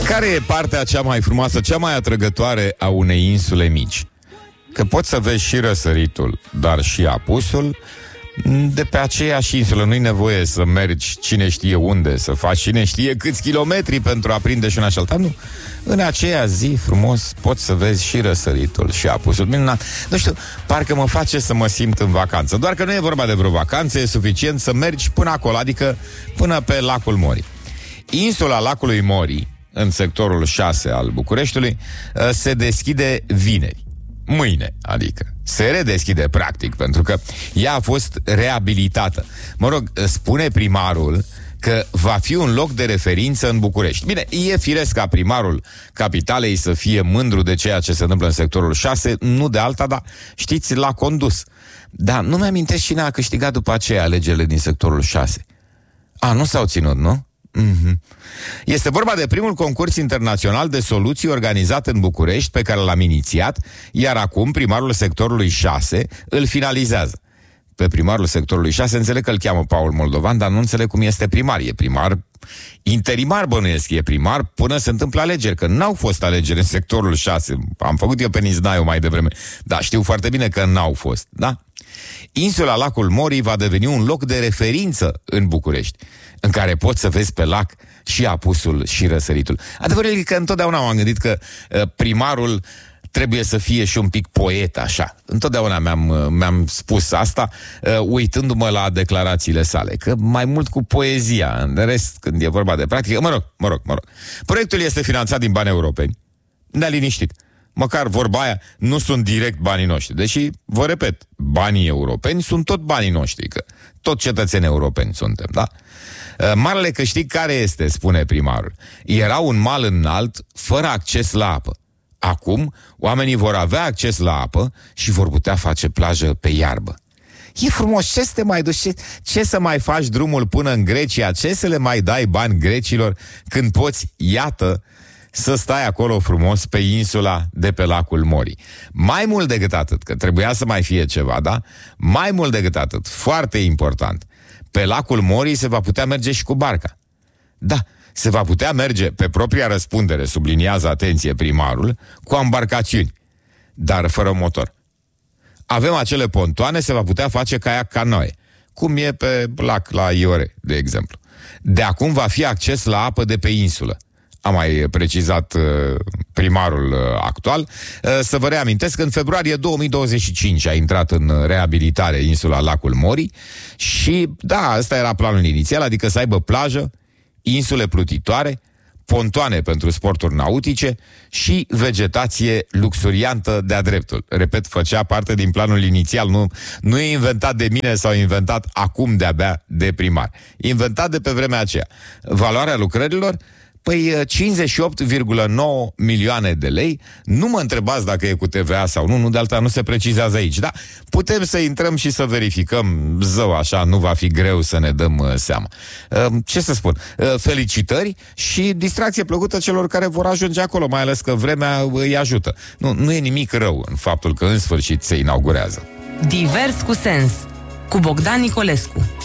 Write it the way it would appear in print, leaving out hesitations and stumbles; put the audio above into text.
Care e partea cea mai frumoasă, cea mai atrăgătoare a unei insule mici? Că poți să vezi și răsăritul, dar și apusul de pe aceeași insulă. Nu-i nevoie să mergi cine știe unde, să faci cine știe câți kilometri pentru a prinde și una și alta. Nu. În aceea zi frumos poți să vezi și răsăritul și apusul. Minunat. Nu știu, parcă mă face să mă simt în vacanță. Doar că nu e vorba de vreo vacanță, e suficient să mergi până acolo, adică până pe lacul Mori. Insula lacului Mori, în sectorul 6 al Bucureștiului, se deschide vineri. Mâine, adică. Se redeschide, practic, pentru că ea a fost reabilitată. Mă rog, spune primarul că va fi un loc de referință în București. Bine, e firesc ca primarul capitalei să fie mândru de ceea ce se întâmplă în sectorul 6, nu de alta, dar știți, l-a condus. Dar nu mi-amintesc cine a câștigat după aceea alegerile din sectorul 6. Nu s-au ținut, nu? Este vorba de primul concurs internațional de soluții organizat în București, pe care l-am inițiat, iar acum primarul sectorului 6 îl finalizează. Pe primarul sectorului 6 înțeleg că îl cheamă Paul Moldovan, dar nu înțeleg cum este primar. E primar interimar, bănuiesc, e primar până se întâmplă alegeri, că n-au fost alegeri în sectorul 6. Am făcut eu pe Niznaiu mai devreme, dar știu foarte bine că n-au fost, da? Insula lacul Mori va deveni un loc de referință în București, în care poți să vezi pe lac și apusul și răsăritul. Adevărul e că întotdeauna m-am gândit că primarul trebuie să fie și un pic poet, așa. Întotdeauna mi-am spus asta, uitându-mă la declarațiile sale, că mai mult cu poezia, în rest, când e vorba de practică, mă rog. Proiectul este finanțat din bani europeni. Ne-a liniștit. Măcar vorba aia, nu sunt direct banii noștri. Deși, vă repet, banii europeni sunt tot banii noștri, că tot cetățeni europeni suntem, da? Marele câștig care este, spune primarul. Era un mal înalt, fără acces la apă. Acum, oamenii vor avea acces la apă și vor putea face plajă pe iarbă. E frumos, ce să te mai duci? Ce să mai faci drumul până în Grecia? Ce să le mai dai bani grecilor când poți, iată, să stai acolo frumos pe insula de pe lacul Mori? Mai mult decât atât, că trebuia să mai fie ceva, da? Mai mult decât atât, foarte important, pe lacul Mori se va putea merge și cu barca. Da, se va putea merge pe propria răspundere, subliniază, atenție, primarul, cu embarcațiuni, dar fără motor. Avem acele pontoane, se va putea face caiac canoe, cum e pe lac la Iore, de exemplu. De acum va fi acces la apă de pe insulă. A mai precizat primarul actual. Să vă reamintesc că în februarie 2025 a intrat în reabilitare insula lacul Mori și, da, ăsta era planul inițial, adică să aibă plajă, insule plutitoare, pontoane pentru sporturi nautice și vegetație luxuriantă de-a dreptul. Repet, făcea parte din planul inițial, nu e inventat de mine sau inventat acum de-abia de primar. Inventat de pe vremea aceea. Valoarea lucrărilor? Păi 58,9 milioane de lei. Nu mă întrebați dacă e cu TVA sau nu de alta nu se precizează aici, da? Putem să intrăm și să verificăm, zău, așa, nu va fi greu să ne dăm seama. Ce să spun? Felicitări și distracție plăcută celor care vor ajunge acolo, mai ales că vremea îi ajută. Nu e nimic rău în faptul că în sfârșit se inaugurează. Divers cu sens, cu Bogdan Nicolescu.